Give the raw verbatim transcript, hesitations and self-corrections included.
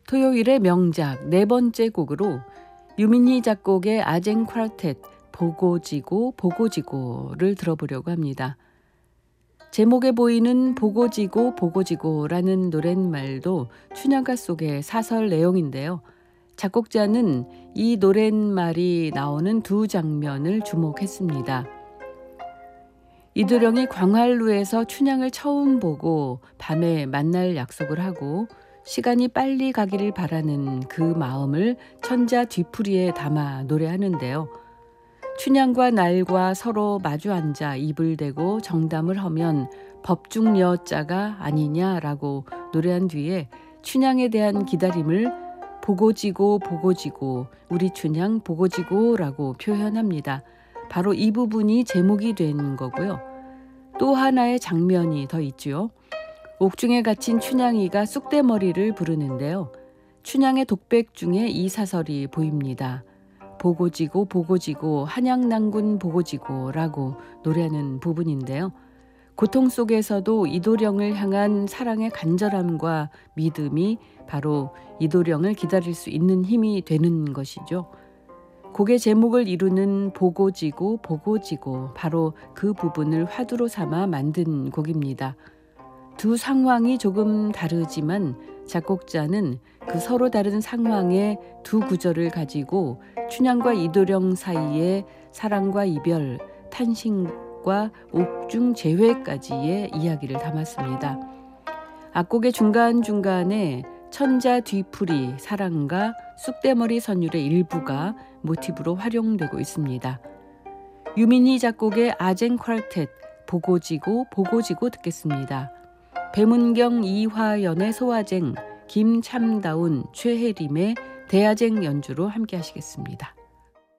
토요일의 명작 네 번째 곡으로 유민희 작곡의 아쟁 쿼르텟 보고지고 보고지고를 들어보려고 합니다. 제목에 보이는 보고지고 보고지고라는 노랫말도 춘향가 속의 사설 내용인데요. 작곡자는 이 노랫말이 나오는 두 장면을 주목했습니다. 이도령이 광활루에서 춘향을 처음 보고 밤에 만날 약속을 하고 시간이 빨리 가기를 바라는 그 마음을 천자 뒤풀이에 담아 노래하는데요. 춘향과 날과 서로 마주 앉아 입을 대고 정담을 하면 법중 여자가 아니냐라고 노래한 뒤에 춘향에 대한 기다림을 보고지고 보고지고 우리 춘향 보고지고라고 표현합니다. 바로 이 부분이 제목이 된 거고요. 또 하나의 장면이 더 있죠. 옥중에 갇힌 춘향이가 쑥대머리를 부르는데요. 춘향의 독백 중에 이 사설이 보입니다. 보고지고 보고지고 한양난군 보고지고라고 노래하는 부분인데요. 고통 속에서도 이도령을 향한 사랑의 간절함과 믿음이 바로 이도령을 기다릴 수 있는 힘이 되는 것이죠. 곡의 제목을 이루는 보고지고 보고지고 바로 그 부분을 화두로 삼아 만든 곡입니다. 두 상황이 조금 다르지만 작곡자는 그 서로 다른 상황의 두 구절을 가지고 춘향과 이도령 사이의 사랑과 이별, 탄신과 옥중 재회까지의 이야기를 담았습니다. 악곡의 중간중간에 천자 뒤풀이, 사랑과 쑥대머리 선율의 일부가 모티브로 활용되고 있습니다. 유민희 작곡의 아쟁 쿼르텟 보고지고 보고지고 듣겠습니다. 배문경 이화연의 소아쟁, 김참다운, 최혜림의 대아쟁 연주로 함께 하시겠습니다.